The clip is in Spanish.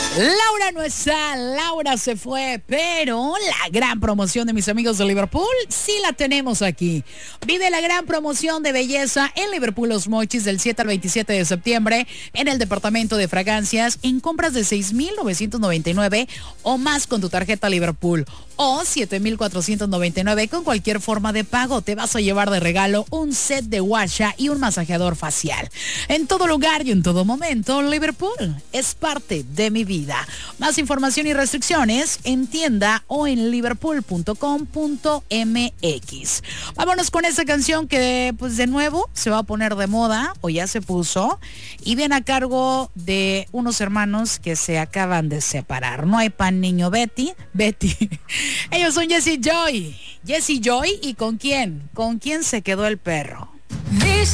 Laura no está, Laura se fue, pero la gran promoción de mis amigos de Liverpool sí la tenemos aquí. Vive la gran promoción de belleza en Liverpool Los Mochis del 7 al 27 de septiembre en el departamento de fragancias en compras de 6,999 o más con tu tarjeta Liverpool o 7,499 con cualquier forma de pago. Te vas a llevar de regalo un set de guasha y un masajeador facial. En todo lugar y en todo momento, Liverpool es parte de mi vida. Más información y restricciones en tienda o en liverpool.com.mx. Vámonos con esta canción que pues de nuevo se va a poner de moda o ya se puso y viene a cargo de unos hermanos que se acaban de separar. No hay pan niño Betty. Ellos son Jesse Joy. ¿Y con quién? ¿Con quién se quedó el perro?